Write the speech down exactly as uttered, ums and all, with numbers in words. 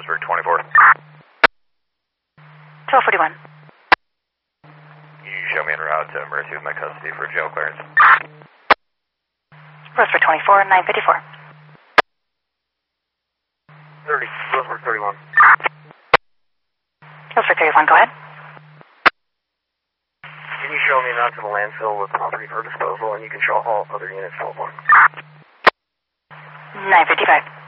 Roseburg twenty-four. twelve forty-one. You show me en route to Mercy with my custody for jail clearance. Roseburg twenty-four, nine fifty-four. thirty, Roseburg thirty-one. Roseburg thirty-one, go ahead. Can you show me en route to the landfill with property for disposal, and you can show all other units to one. nine fifty-five.